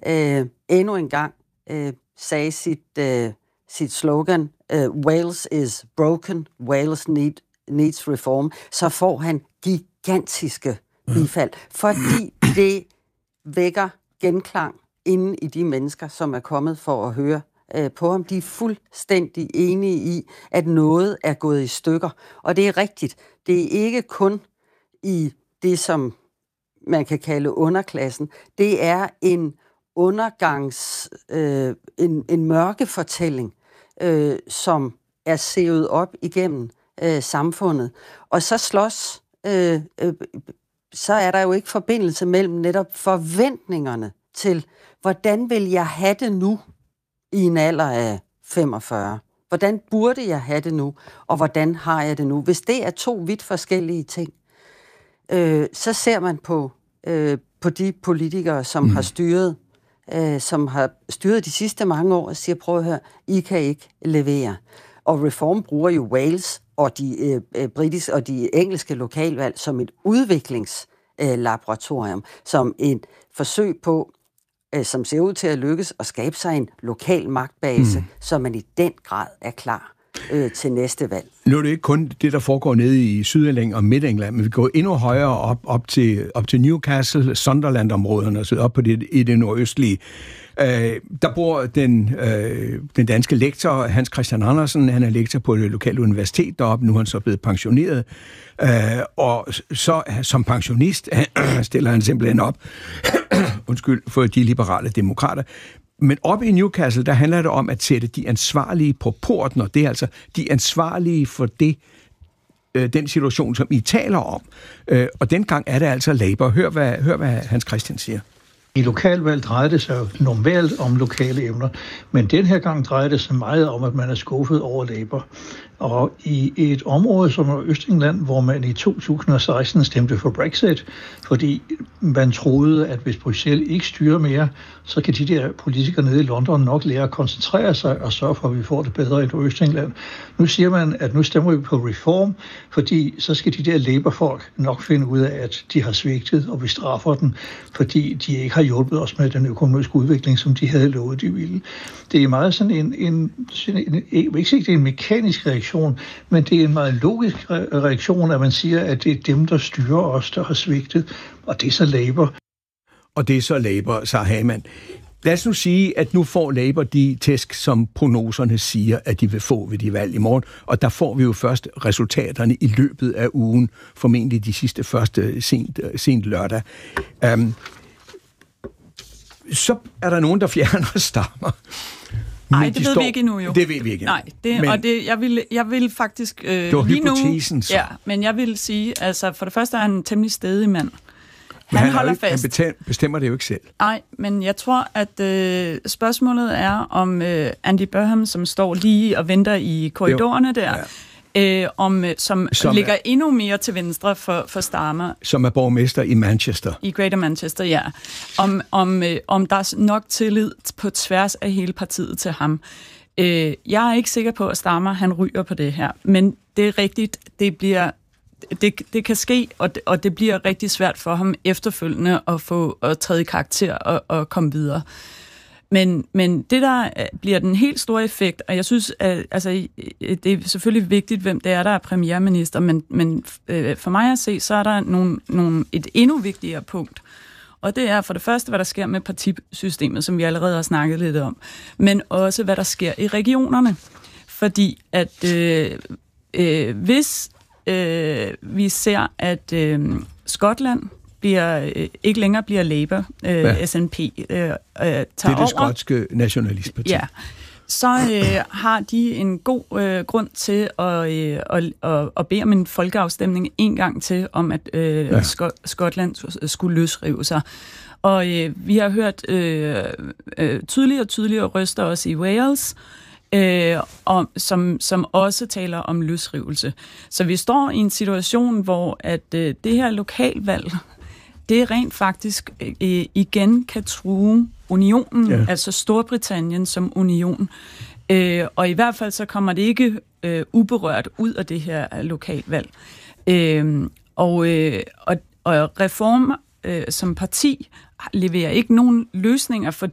endnu en gang sagde sit slogan, Wales is broken, Wales needs reform, så får han gigantiske bifald, fordi det vækker genklang inde i de mennesker, som er kommet for at høre på ham. De er fuldstændig enige i, at noget er gået i stykker. Og det er rigtigt. Det er ikke kun i det, som man kan kalde underklassen. Det er en en mørkefortælling, som er sevet op igennem samfundet. Og så så er der jo ikke forbindelse mellem netop forventningerne til, hvordan vil jeg have det nu i en alder af 45? Hvordan burde jeg have det nu, og hvordan har jeg det nu? Hvis det er to vidt forskellige ting, så ser man på de politikere, som har styret de sidste mange år, og siger, prøv at høre, I kan ikke levere. Og Reform bruger jo Wales og de britiske og de engelske lokalvalg som et udviklingslaboratorium, som et forsøg på, som ser ud til at lykkes, at skabe sig en lokal magtbase, så man i den grad er klar til næste valg. Nu er det ikke kun det, der foregår nede i Sydengland og Midtengland, men vi går endnu højere op til Newcastle, Sunderland-områderne og så op på i det nordøstlige. Der bor den danske lektor, Hans Christian Andersen. Han er lektor på det lokale universitet deroppe. Nu er han så blevet pensioneret. Og så som pensionist stiller han simpelthen op for de liberale demokrater. Men oppe i Newcastle, der handler det om at sætte de ansvarlige på porten, og det er altså de ansvarlige for den situation, som I taler om. Og dengang er det altså Labour. Hør, hvad Hans Christian siger. I lokalvalg drejer det sig jo normalt om lokale emner, men den her gang drejer det sig meget om, at man er skuffet over Labour. Og i et område som Østengland, hvor man i 2016 stemte for Brexit, fordi man troede, at hvis Bruxelles ikke styrer mere, så kan de der politikere nede i London nok lære at koncentrere sig og sørge for, at vi får det bedre i Østengland. Nu siger man, at nu stemmer vi på Reform, fordi så skal de der Labour-folk nok finde ud af, at de har svigtet, og vi straffer dem, fordi de ikke har hjulpet os med den økonomiske udvikling, som de havde lovet, de ville. Det er meget sådan jeg vil ikke sige, at det er en mekanisk reaktion, men det er en meget logisk reaktion, at man siger, at det er dem, der styrer os, der har svigtet, og det er så Labour. Og det er så Labour, så Hamann. Lad os nu sige, at nu får Labour de tæsk, som prognoserne siger, at de vil få ved de valg i morgen, og der får vi jo først resultaterne i løbet af ugen, formentlig de sidste første sent lørdag. Så er der nogen, der fjerner stammer. Nej, det ved vi ikke endnu, jo. Det ved vi ikke endnu. Nej, jeg vil faktisk det var lige hypotesen, så. Ja, men jeg vil sige, altså for det første er han en temmelig stedig mand. Han holder fast. Han bestemmer det jo ikke selv. Nej, men jeg tror, at spørgsmålet er om Andy Burnham, som står lige og venter i korridorerne der, som ligger endnu mere til venstre for Starmer. Som er borgmester i Manchester. I Greater Manchester, ja. Om der er nok tillid på tværs af hele partiet til ham. Jeg er ikke sikker på, at Starmer han ryger på det her, men det er rigtigt, det kan ske, og det bliver rigtig svært for ham efterfølgende at træde i karakter og komme videre. Men det, der bliver den helt store effekt, og jeg synes, at det er selvfølgelig vigtigt, hvem det er, der er premierminister, men for mig at se, så er der et endnu vigtigere punkt. Og det er for det første, hvad der sker med partisystemet, som vi allerede har snakket lidt om, men også, hvad der sker i regionerne. Fordi at hvis vi ser, at Skotland ikke længere bliver Labour, SNP tager over. Det er det skotske nationalistparti. Ja. Så har de en god grund til at bede om en folkeafstemning en gang til, om at Skotland skulle løsrive sig. Og vi har hørt tydeligere røster også i Wales, som også taler om løsrivelse. Så vi står i en situation, hvor at det her lokalvalg, det rent faktisk igen kan true unionen, altså Storbritannien som union. Og i hvert fald så kommer det ikke uberørt ud af det her lokalvalg. Og Reform som parti leverer ikke nogen løsninger,